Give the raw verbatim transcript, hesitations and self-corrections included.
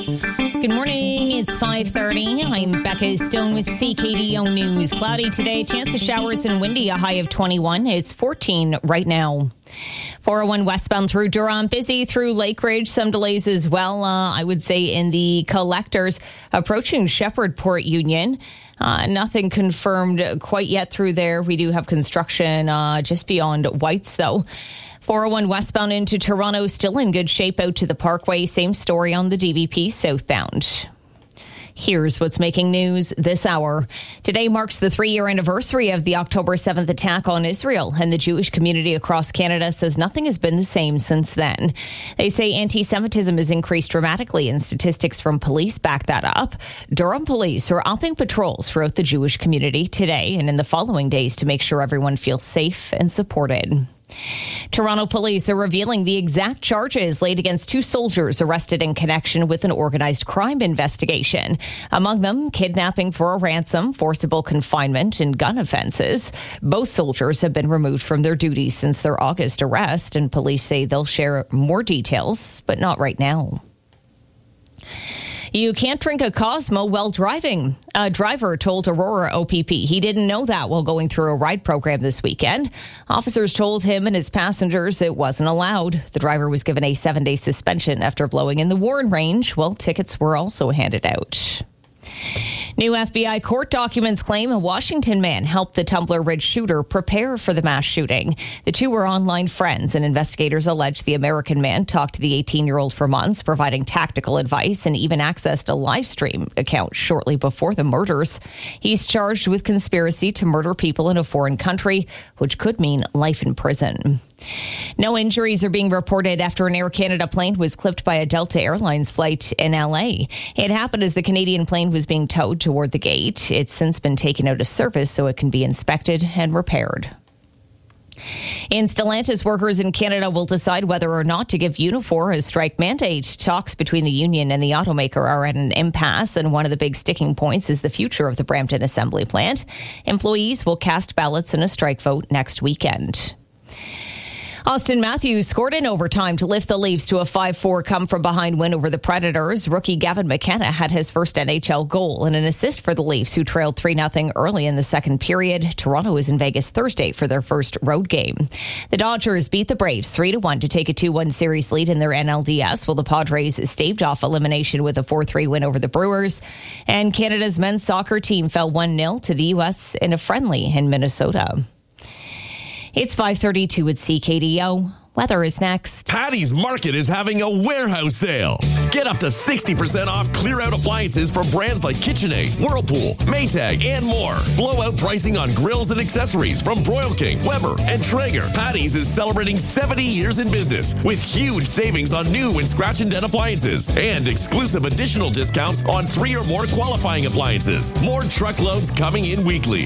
Good morning. It's five thirty. I'm Becca Stone with C K D O News. Cloudy today. Chance of showers and windy. A high of twenty-one. It's fourteen right now. four oh one westbound through Durham. Busy through Lake Ridge. Some delays as well, uh, I would say, in the collectors approaching Shepherdport Union. Uh, nothing confirmed quite yet through there. We do have construction uh, just beyond Whites, though. four oh one westbound into Toronto, still in good shape out to the Parkway. Same story on the D V P southbound. Here's what's making news this hour. Today marks the three-year anniversary of the October seventh attack on Israel, and the Jewish community across Canada says nothing has been the same since then. They say anti-Semitism has increased dramatically, and statistics from police back that up. Durham police are upping patrols throughout the Jewish community today and in the following days to make sure everyone feels safe and supported. Toronto police are revealing the exact charges laid against two soldiers arrested in connection with an organized crime investigation. Among them, kidnapping for a ransom, forcible confinement, and gun offenses. Both soldiers have been removed from their duties since their August arrest, and police say they'll share more details, but not right now. You can't drink a Cosmo while driving. A driver told Aurora O P P he didn't know that while going through a ride program this weekend. Officers told him and his passengers it wasn't allowed. The driver was given a seven-day suspension after blowing in the Warren range, while tickets were also handed out. New F B I court documents claim a Washington man helped the Tumbler Ridge shooter prepare for the mass shooting. The two were online friends, and investigators allege the American man talked to the eighteen-year-old for months, providing tactical advice and even accessed a live stream account shortly before the murders. He's charged with conspiracy to murder people in a foreign country, which could mean life in prison. No injuries are being reported after an Air Canada plane was clipped by a Delta Airlines flight in L A. It happened as the Canadian plane was being towed toward the gate. It's since been taken out of service so it can be inspected and repaired. In Stellantis, workers in Canada will decide whether or not to give Unifor a strike mandate. Talks between the union and the automaker are at an impasse, and one of the big sticking points is the future of the Brampton assembly plant. Employees will cast ballots in a strike vote next weekend. Austin Matthews scored in overtime to lift the Leafs to a five four come-from-behind win over the Predators. Rookie Gavin McKenna had his first N H L goal and an assist for the Leafs, who trailed three nothing early in the second period. Toronto is in Vegas Thursday for their first road game. The Dodgers beat the Braves three to one to take a two one series lead in their N L D S, while the Padres staved off elimination with a four three win over the Brewers. And Canada's men's soccer team fell one nil to the U S in a friendly in Minnesota. It's five thirty-two at C K D O. Weather is next. Patty's Market is having a warehouse sale. Get up to sixty percent off clear-out appliances from brands like KitchenAid, Whirlpool, Maytag, and more. Blowout pricing on grills and accessories from Broil King, Weber, and Traeger. Patty's is celebrating seventy years in business with huge savings on new and scratch and dent appliances and exclusive additional discounts on three or more qualifying appliances. More truckloads coming in weekly.